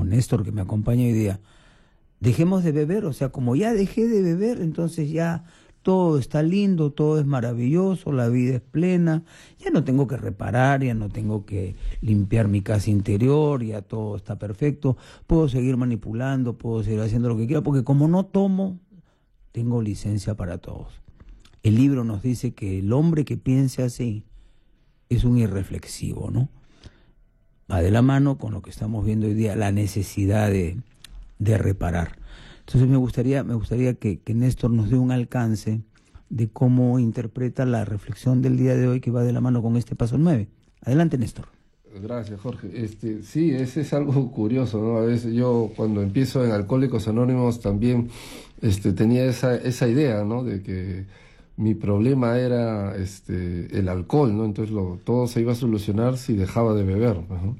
Néstor, que me acompaña hoy día, dejemos de beber, o sea, como ya dejé de beber, entonces ya todo está lindo, todo es maravilloso, la vida es plena, ya no tengo que reparar, ya no tengo que limpiar mi casa interior, ya todo está perfecto, puedo seguir manipulando, puedo seguir haciendo lo que quiera, porque como no tomo, tengo licencia para todos. El libro nos dice que el hombre que piense así es un irreflexivo, ¿no? Va de la mano con lo que estamos viendo hoy día, la necesidad de reparar. Entonces me gustaría que Néstor nos dé un alcance de cómo interpreta la reflexión del día de hoy que va de la mano con este paso 9. Adelante, Néstor. Gracias, Jorge. Sí, ese es algo curioso, ¿no? A veces yo cuando empiezo en Alcohólicos Anónimos también tenía esa idea, ¿no? De que mi problema era el alcohol, ¿no? Entonces todo se iba a solucionar si dejaba de beber, ¿no?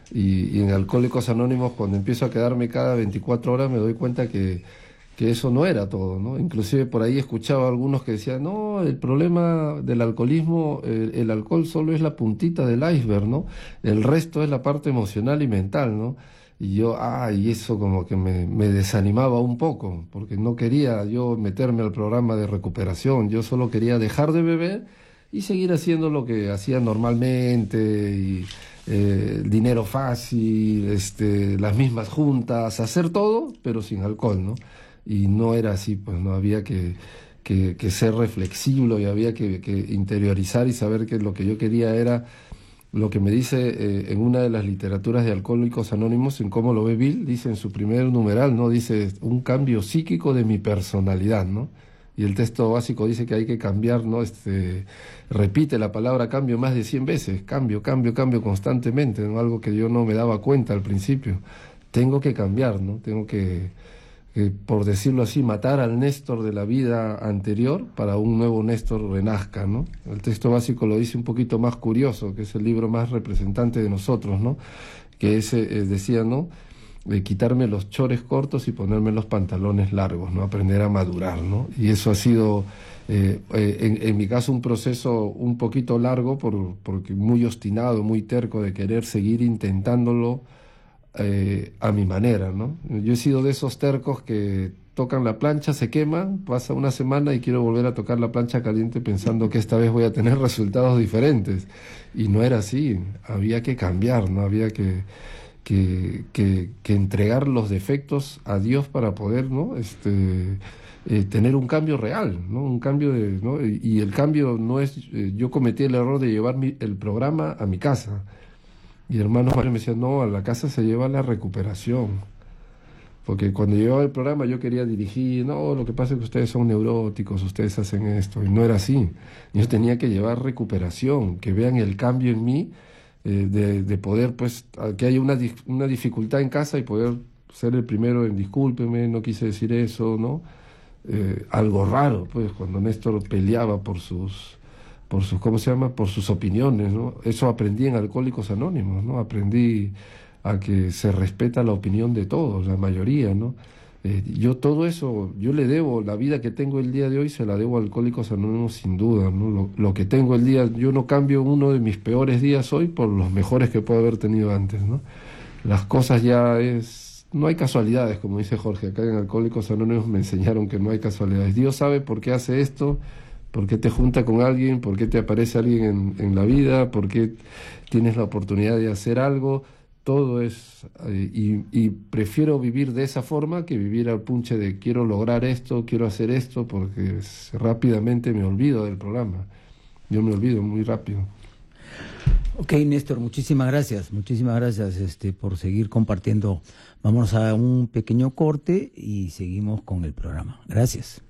Y en Alcohólicos Anónimos, cuando empiezo a quedarme cada 24 horas, me doy cuenta que eso no era todo, ¿no? Inclusive por ahí escuchaba a algunos que decían, no, el problema del alcoholismo, el alcohol solo es la puntita del iceberg, ¿no? El resto es la parte emocional y mental, ¿no? Y yo, y eso como que me desanimaba un poco, porque no quería yo meterme al programa de recuperación, yo solo quería dejar de beber y seguir haciendo lo que hacía normalmente, y dinero fácil, las mismas juntas, hacer todo, pero sin alcohol, ¿no? Y no era así, pues no había que ser reflexivo, y había que interiorizar y saber que lo que yo quería era lo que me dice en una de las literaturas de Alcohólicos Anónimos, en Cómo lo ve Bill, dice en su primer numeral, ¿no? Dice, un cambio psíquico de mi personalidad, ¿no? Y el texto básico dice que hay que cambiar, ¿no? Repite la palabra cambio más de 100 veces, cambio constantemente, ¿no? Algo que yo no me daba cuenta al principio. Tengo que cambiar, ¿no? Tengo que, por decirlo así, matar al Néstor de la vida anterior para un nuevo Néstor renazca, ¿no? El texto básico lo dice un poquito más curioso, que es el libro más representante de nosotros, ¿no? Que decía, ¿no? Quitarme los chores cortos y ponerme los pantalones largos, ¿no? Aprender a madurar, ¿no? Y eso ha sido, en mi caso, un proceso un poquito largo, porque muy obstinado, muy terco, de querer seguir intentándolo a mi manera, ¿no? Yo he sido de esos tercos que tocan la plancha, se queman, pasa una semana y quiero volver a tocar la plancha caliente pensando que esta vez voy a tener resultados diferentes. Y no era así, había que cambiar, ¿no? Había que entregar los defectos a Dios para poder, ¿no? Tener un cambio real, ¿no? Un cambio ¿no? Y el cambio no es, yo cometí el error de llevar el programa a mi casa, y hermanos me decían, no, a la casa se lleva la recuperación, porque cuando llevaba el programa yo quería dirigir, no, lo que pasa es que ustedes son neuróticos, ustedes hacen esto, y no era así. Yo tenía que llevar recuperación, que vean el cambio en mí, de poder, pues, que haya una dificultad en casa y poder ser el primero en discúlpeme, no quise decir eso, ¿no? Algo raro, pues, cuando Néstor peleaba por sus, ¿cómo se llama? Por sus opiniones, ¿no? Eso aprendí en Alcohólicos Anónimos, ¿no? Aprendí a que se respeta la opinión de todos, la mayoría, ¿no? Yo todo eso, yo le debo, la vida que tengo el día de hoy se la debo a Alcohólicos Anónimos sin duda, ¿no? Lo que tengo el día, yo no cambio uno de mis peores días hoy por los mejores que puedo haber tenido antes, ¿no? Las cosas no hay casualidades, como dice Jorge, acá en Alcohólicos Anónimos me enseñaron que no hay casualidades. Dios sabe por qué hace esto, por qué te junta con alguien, por qué te aparece alguien en la vida, por qué tienes la oportunidad de hacer algo. Todo es, y prefiero vivir de esa forma que vivir al punche de quiero lograr esto, quiero hacer esto, porque rápidamente me olvido del programa. Yo me olvido muy rápido. Ok, Néstor, muchísimas gracias por seguir compartiendo. Vamos a un pequeño corte y seguimos con el programa. Gracias.